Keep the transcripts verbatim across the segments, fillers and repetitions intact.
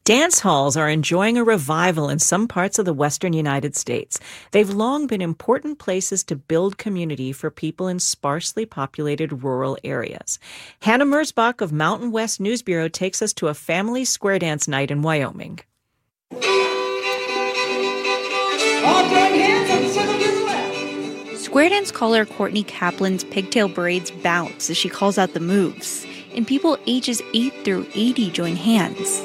Dance halls are enjoying a revival in some parts of the western United States. They've long been important places to build community for people in sparsely populated rural areas. Hannah Merzbach of Mountain West News Bureau takes us to a family square dance night in Wyoming. All join hands and circle to the left. Square dance caller Courtney Kaplan's pigtail braids bounce as she calls out the moves, and people ages eight through eighty join hands.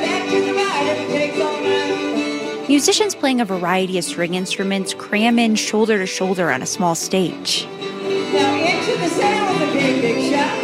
Musicians playing a variety of string instruments cram in shoulder to shoulder on a small stage. Now into the sound of the big, big shot.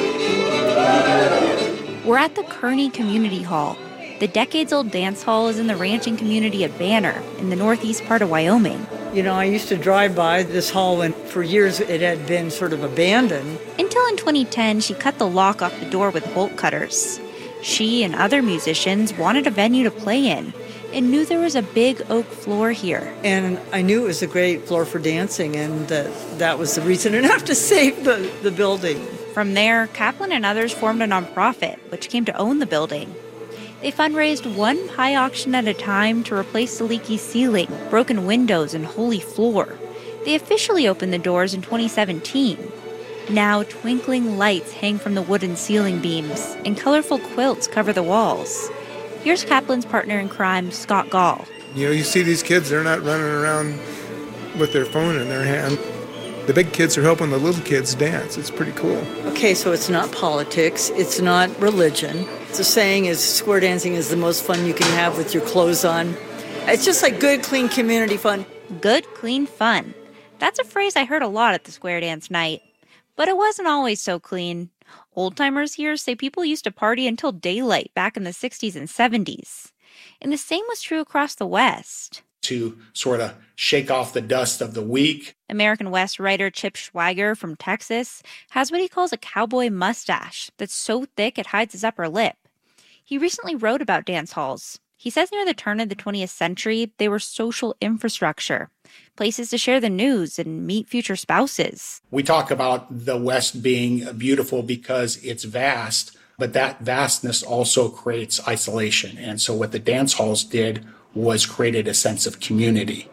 We're at the Kearney Community Hall. The decades-old dance hall is in the ranching community of Banner in the northeast part of Wyoming. You know, I used to drive by this hall, and for years it had been sort of abandoned. Until in twenty ten, she cut the lock off the door with bolt cutters. She and other musicians wanted a venue to play in and knew there was a big oak floor here. And I knew it was a great floor for dancing, and that that was the reason enough to save the, the building. From there, Kaplan and others formed a nonprofit, which came to own the building. They fundraised one pie auction at a time to replace the leaky ceiling, broken windows, and holey floor. They officially opened the doors in twenty seventeen. Now, twinkling lights hang from the wooden ceiling beams, and colorful quilts cover the walls. Here's Kaplan's partner in crime, Scott Gall. You know, you see these kids, they're not running around with their phone in their hand. The big kids are helping the little kids dance. It's pretty cool. Okay, so it's not politics. It's not religion. The saying is square dancing is the most fun you can have with your clothes on. It's just like good, clean community fun. Good, clean fun. That's a phrase I heard a lot at the square dance night. But it wasn't always so clean. Old-timers here say people used to party until daylight back in the sixties and seventies. And the same was true across the West. To sort of shake off the dust of the week. American West writer Chip Schweiger from Texas has what he calls a cowboy mustache that's so thick it hides his upper lip. He recently wrote about dance halls. He says near the turn of the twentieth century, they were social infrastructure, places to share the news and meet future spouses. We talk about the West being beautiful because it's vast, but that vastness also creates isolation. And so what the dance halls did was created a sense of community.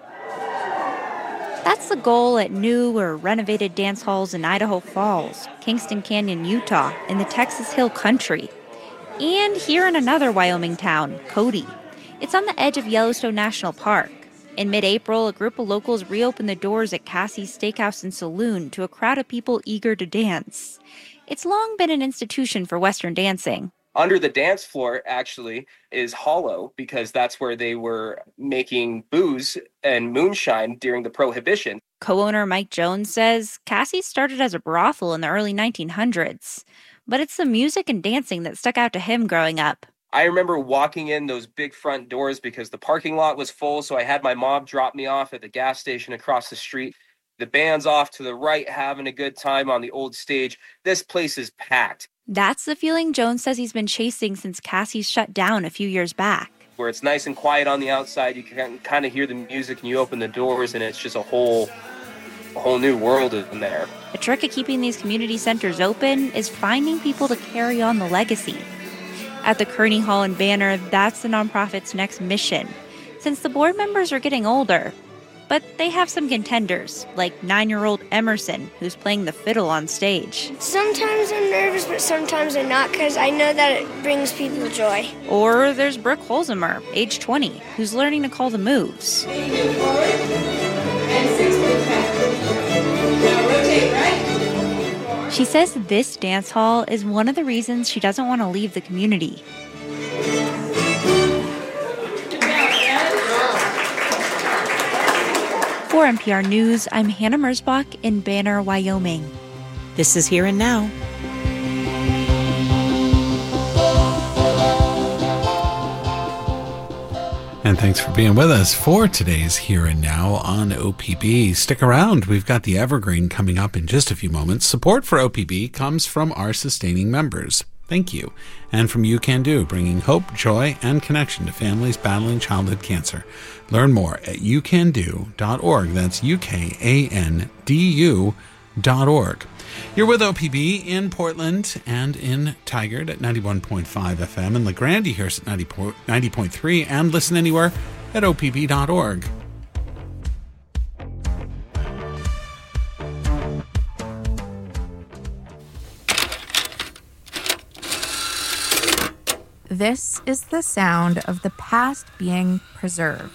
That's the goal at new or renovated dance halls in Idaho Falls, Kingston Canyon, Utah, and the Texas Hill Country. And here in another Wyoming town, Cody. It's on the edge of Yellowstone National Park. In mid-April, a group of locals reopened the doors at Cassie's Steakhouse and Saloon to a crowd of people eager to dance. It's long been an institution for Western dancing. Under the dance floor, actually, is Hollow, because that's where they were making booze and moonshine during the Prohibition. Co-owner Mike Jones says Cassie's started as a brothel in the early nineteen hundreds. But it's the music and dancing that stuck out to him growing up. I remember walking in those big front doors because the parking lot was full, so I had my mom drop me off at the gas station across the street. The band's off to the right having a good time on the old stage. This place is packed. That's the feeling Jones says he's been chasing since Cassie's shut down a few years back. Where it's nice and quiet on the outside, you can kind of hear the music and you open the doors and it's just a whole, a whole new world in there. A trick of keeping these community centers open is finding people to carry on the legacy. At the Kearney Hall in Banner, that's the nonprofit's next mission, since the board members are getting older. But they have some contenders, like nine-year-old Emerson, who's playing the fiddle on stage. Sometimes I'm nervous, but sometimes I'm not, because I know that it brings people joy. Or there's Brooke Holzemer, age twenty, who's learning to call the moves. She says this dance hall is one of the reasons she doesn't want to leave the community. For N P R News, I'm Hannah Merzbach in Banner, Wyoming. This is Here and Now. And thanks for being with us for today's Here and Now on O P B. Stick around. We've got the Evergreen coming up in just a few moments. Support for O P B comes from our sustaining members. Thank you. And from You Can Do, bringing hope, joy, and connection to families battling childhood cancer. Learn more at you can do dot org. That's U K A N D U dot org. You're with O P B in Portland and in Tigard at ninety-one point five F M, and LeGrand you hear us at ninety point three, and listen anywhere at O P B dot org. This is the sound of the past being preserved.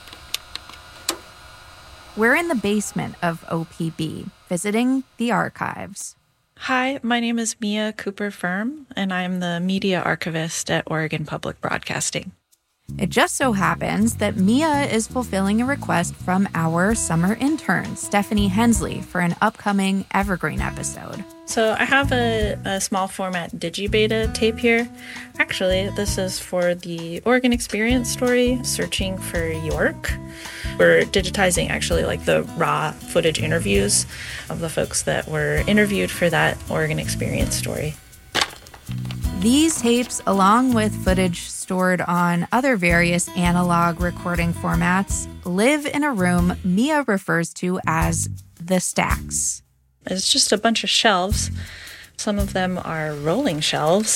We're in the basement of O P B, visiting the archives. Hi, my name is Mia Cooper Firm, and I'm the media archivist at Oregon Public Broadcasting. It just so happens that Mia is fulfilling a request from our summer intern, Stephanie Hensley, for an upcoming Evergreen episode. So I have a, a small format digibeta tape here. Actually, this is for the Oregon Experience story, Searching for York. We're digitizing actually like the raw footage interviews of the folks that were interviewed for that Oregon Experience story. These tapes, along with footage stored on other various analog recording formats, live in a room Mia refers to as the stacks. It's just a bunch of shelves. Some of them are rolling shelves.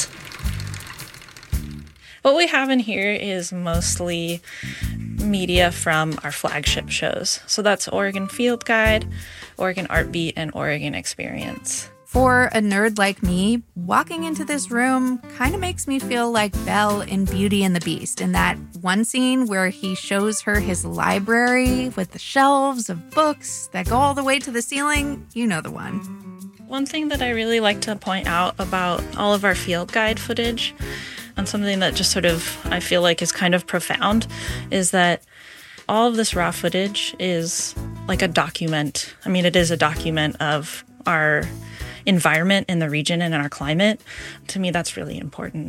What we have in here is mostly media from our flagship shows. So that's Oregon Field Guide, Oregon Art Beat, and Oregon Experience. For a nerd like me, walking into this room kind of makes me feel like Belle in Beauty and the Beast, in that one scene where he shows her his library with the shelves of books that go all the way to the ceiling. You know the one. One thing that I really like to point out about all of our field guide footage, and something that just sort of I feel like is kind of profound, is that all of this raw footage is like a document. I mean, it is a document of our environment in the region and in our climate. To me, that's really important.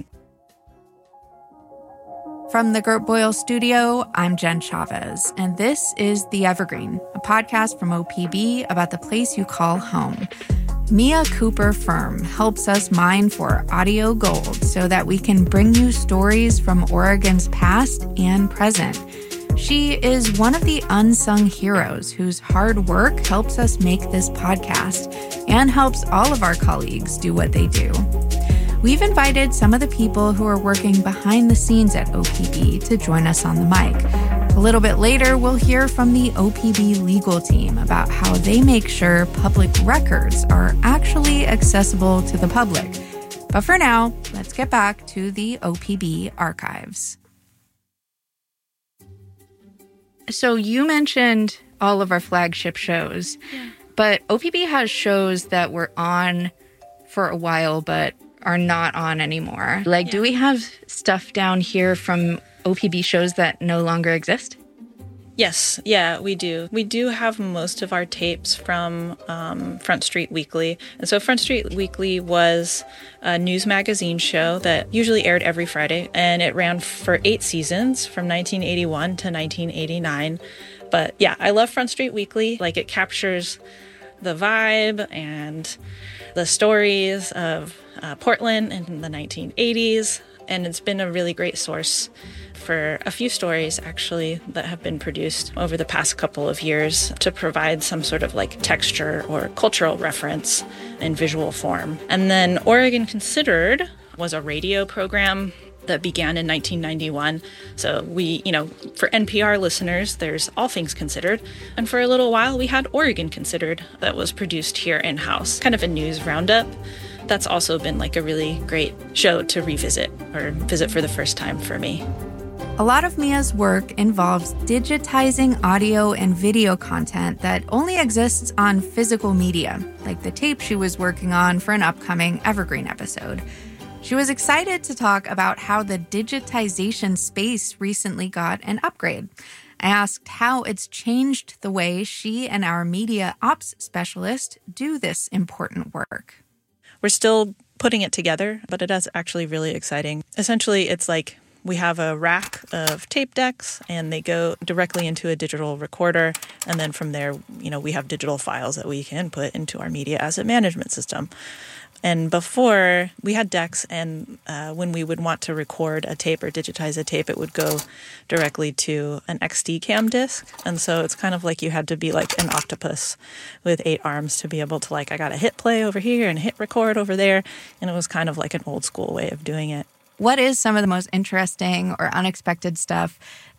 From the Gert Boyle studio, I'm Jen Chavez, and this is The Evergreen, a podcast from O P B about the place you call home. Mia Cooper Firm helps us mine for audio gold so that we can bring you stories from Oregon's past and present. She is one of the unsung heroes whose hard work helps us make this podcast and helps all of our colleagues do what they do. We've invited some of the people who are working behind the scenes at O P B to join us on the mic. A little bit later, we'll hear from the O P B legal team about how they make sure public records are actually accessible to the public. But for now, let's get back to the O P B archives. So you mentioned all of our flagship shows, yeah. But O P B has shows that were on for a while but are not on anymore. Like, yeah. Do we have stuff down here from O P B shows that no longer exist? Yes, yeah, we do. We do have most of our tapes from um, Front Street Weekly. And so Front Street Weekly was a news magazine show that usually aired every Friday, and it ran for eight seasons from nineteen eighty-one to nineteen eighty-nine. But yeah, I love Front Street Weekly. Like, it captures the vibe and the stories of uh, Portland in the nineteen eighties, and it's been a really great source for a few stories, actually, that have been produced over the past couple of years to provide some sort of like texture or cultural reference in visual form. And then Oregon Considered was a radio program that began in nineteen ninety-one. So we, you know, for N P R listeners, there's All Things Considered. And for a little while, we had Oregon Considered that was produced here in-house, kind of a news roundup. That's also been like a really great show to revisit or visit for the first time for me. A lot of Mia's work involves digitizing audio and video content that only exists on physical media, like the tape she was working on for an upcoming Evergreen episode. She was excited to talk about how the digitization space recently got an upgrade. I asked how it's changed the way she and our media ops specialist do this important work. We're still putting it together, but it is actually really exciting. Essentially, it's like we have a rack of tape decks, and they go directly into a digital recorder. And then from there, you know, we have digital files that we can put into our media asset management system. And before, we had decks, and uh, when we would want to record a tape or digitize a tape, it would go directly to an X D cam disc. And so it's kind of like you had to be like an octopus with eight arms to be able to, like, I got to hit play over here and hit record over there. And it was kind of like an old school way of doing it. What is some of the most interesting or unexpected stuff